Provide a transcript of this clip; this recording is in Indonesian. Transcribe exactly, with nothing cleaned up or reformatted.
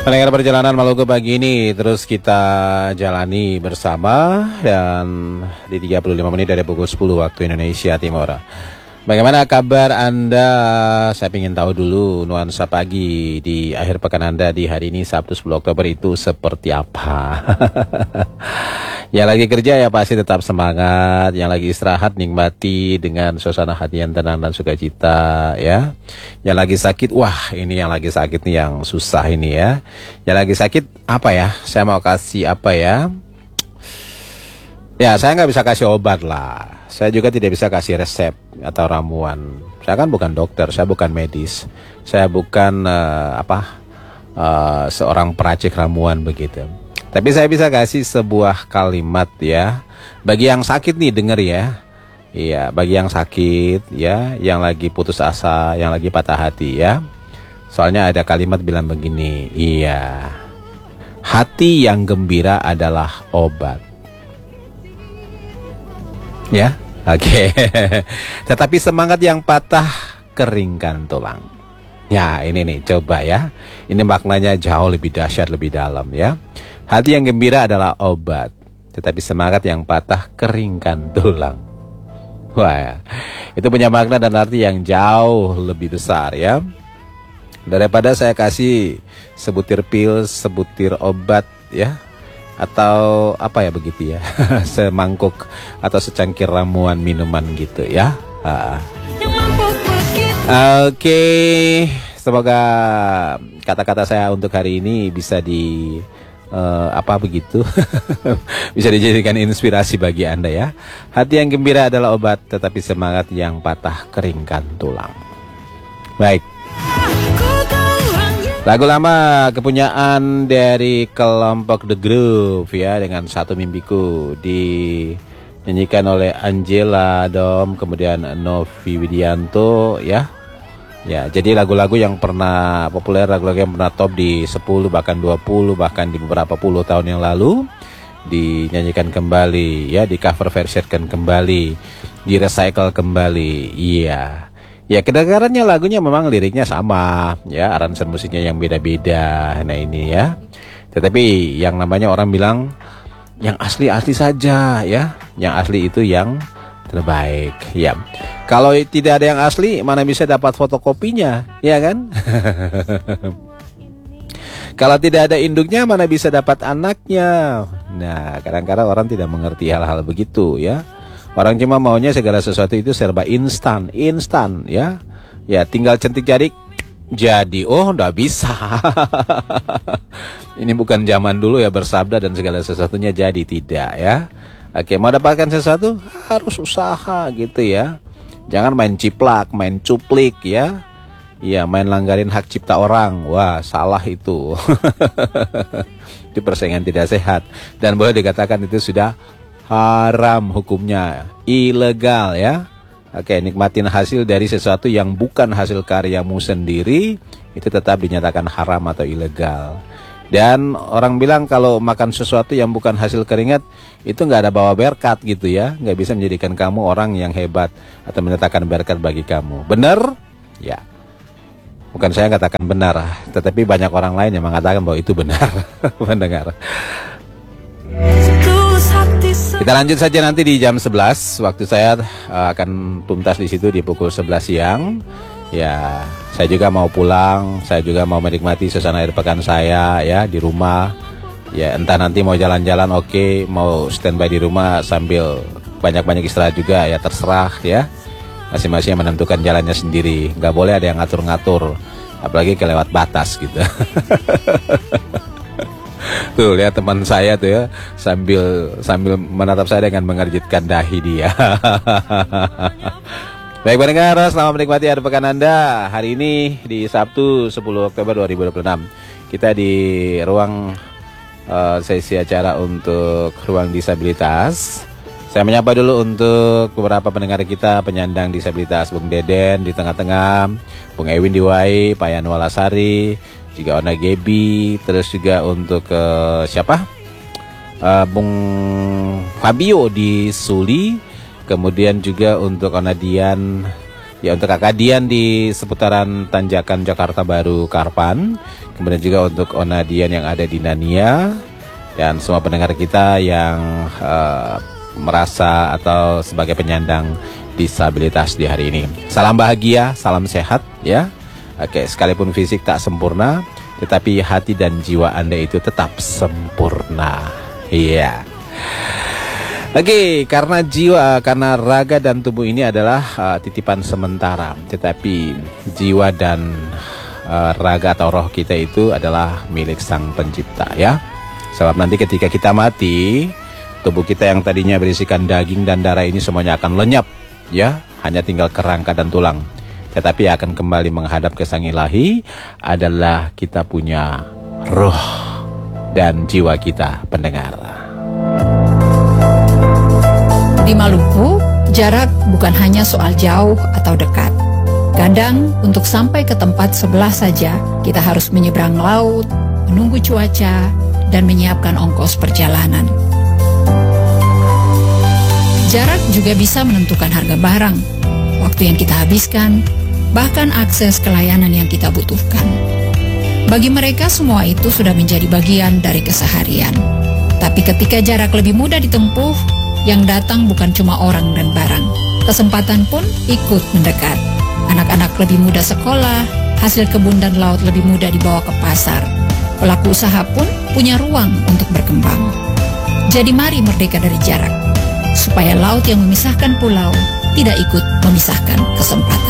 Pendengar perjalanan Maluku pagi ini terus kita jalani bersama dan di tiga puluh lima menit dari pukul sepuluh waktu Indonesia Timur. Bagaimana kabar Anda? Saya ingin tahu dulu nuansa pagi di akhir pekan Anda di hari ini Sabtu sepuluh Oktober itu seperti apa? Yang lagi kerja ya pasti tetap semangat, yang lagi istirahat nikmati dengan suasana hati yang tenang dan sukacita ya. Yang lagi sakit, wah ini yang lagi sakit nih yang susah ini ya. Yang lagi sakit apa ya? Saya mau kasih apa ya? Ya saya nggak bisa kasih obat lah. Saya juga tidak bisa kasih resep atau ramuan. Saya kan bukan dokter, saya bukan medis. Saya bukan uh, apa uh, seorang peracik ramuan begitu. Tapi saya bisa kasih sebuah kalimat ya. Bagi yang sakit nih denger ya. Iya, bagi yang sakit ya, yang lagi putus asa, yang lagi patah hati ya. Soalnya ada kalimat bilang begini, iya. Hati yang gembira adalah obat. Ya, oke. Okay. Tetapi semangat yang patah keringkan tulang. Ya, ini nih coba ya. Ini maknanya jauh lebih dahsyat, lebih dalam ya. Hati yang gembira adalah obat, tetapi semangat yang patah keringkan tulang. Wah, itu punya makna dan arti yang jauh lebih besar ya. Daripada saya kasih sebutir pil, sebutir obat ya, atau apa ya begitu ya, semangkuk atau secangkir ramuan minuman gitu ya. Oke, okay. Semoga kata-kata saya untuk hari ini bisa di Uh, apa begitu bisa dijadikan inspirasi bagi Anda ya. Hati yang gembira adalah obat, tetapi semangat yang patah keringkan tulang. Baik, lagu lama kepunyaan dari kelompok The Groove ya, dengan Satu Mimpiku dinyanyikan oleh Angela Dom, kemudian Novi Widianto ya. Ya, jadi lagu-lagu yang pernah populer, lagu-lagu yang pernah top di sepuluh bahkan dua puluh bahkan di beberapa puluh tahun yang lalu dinyanyikan kembali ya, di cover versionkan kembali, di recycle kembali. Iya. Ya, kedengarannya lagunya memang liriknya sama ya, aransemen musiknya yang beda-beda. Nah, ini ya. Tetapi yang namanya orang bilang yang asli-asli saja ya. Yang asli itu yang terbaik ya. Kalau tidak ada yang asli, mana bisa dapat fotokopinya, ya kan? Kalau tidak ada induknya, mana bisa dapat anaknya? Nah, kadang-kadang orang tidak mengerti hal-hal begitu, ya. Orang cuma maunya segala sesuatu itu serba instan, instan, ya. Ya, tinggal centik jari, jadi. Oh, nggak bisa. Ini bukan zaman dulu ya bersabda dan segala sesuatunya jadi, tidak, ya. Oke, mau dapatkan sesuatu harus usaha gitu ya. Jangan main ciplak, main cuplik ya. Iya, main langgarin hak cipta orang. Wah, salah itu. Itu persaingan tidak sehat. Dan boleh dikatakan itu sudah haram hukumnya. Ilegal ya. Oke, nikmatin hasil dari sesuatu yang bukan hasil karyamu sendiri, itu tetap dinyatakan haram atau ilegal. Dan orang bilang kalau makan sesuatu yang bukan hasil keringat itu nggak ada bawa berkat gitu ya, nggak bisa menjadikan kamu orang yang hebat atau menetapkan berkat bagi kamu. Benar? Ya. Bukan saya katakan benar, tetapi banyak orang lain yang mengatakan bahwa itu benar. Mendengar. Kita lanjut saja nanti di jam sebelas. Waktu saya uh, akan tuntas di situ di pukul sebelas siang. Ya, saya juga mau pulang, saya juga mau menikmati suasana akhir pekan saya ya di rumah. Ya, entah nanti mau jalan-jalan oke, okay, mau standby di rumah sambil banyak-banyak istirahat juga ya, terserah ya. Masing-masing menentukan jalannya sendiri. Nggak boleh ada yang ngatur-ngatur, apalagi kelewat batas gitu. Tuh lihat teman saya tuh ya, sambil sambil menatap saya dengan mengerjitkan dahi dia. Baik pendengar, selamat menikmati akhir pekan Anda. Hari ini di Sabtu sepuluh Oktober dua ribu dua puluh enam. Kita di ruang uh, sesi acara untuk ruang disabilitas. Saya menyapa dulu untuk beberapa pendengar kita penyandang disabilitas, Bung Deden di tengah-tengah, Bung Ewin di Wai, Pak Yanwal Asari, juga Ona Gebi, terus juga untuk uh, siapa? Uh, Bung Fabio di Suli. Kemudian juga untuk Onadian, ya untuk Kakak Dian di seputaran Tanjakan Jakarta Baru Karpan. kemudian juga untuk Onadian yang ada di Nania, dan semua pendengar kita yang uh, merasa atau sebagai penyandang disabilitas di hari ini. Salam bahagia, salam sehat ya. Oke, sekalipun fisik tak sempurna, tetapi hati dan jiwa Anda itu tetap sempurna. Iya. Oke, karena jiwa, karena raga dan tubuh ini adalah uh, titipan sementara, tetapi jiwa dan uh, raga atau roh kita itu adalah milik Sang Pencipta ya. Sebab nanti ketika kita mati, tubuh kita yang tadinya berisikan daging dan darah ini semuanya akan lenyap ya, hanya tinggal kerangka dan tulang. Tetapi akan kembali menghadap ke Sang Ilahi adalah kita punya roh dan jiwa kita, pendengar. Di Maluku, jarak bukan hanya soal jauh atau dekat. Kadang untuk sampai ke tempat sebelah saja, kita harus menyeberang laut, menunggu cuaca, dan menyiapkan ongkos perjalanan. Jarak juga bisa menentukan harga barang, waktu yang kita habiskan, bahkan akses ke layanan yang kita butuhkan. Bagi mereka semua itu sudah menjadi bagian dari keseharian. Tapi ketika jarak lebih mudah ditempuh, yang datang bukan cuma orang dan barang. Kesempatan pun ikut mendekat. Anak-anak lebih mudah sekolah, hasil kebun dan laut lebih mudah dibawa ke pasar. Pelaku usaha pun punya ruang untuk berkembang. Jadi mari merdeka dari jarak, supaya laut yang memisahkan pulau tidak ikut memisahkan kesempatan.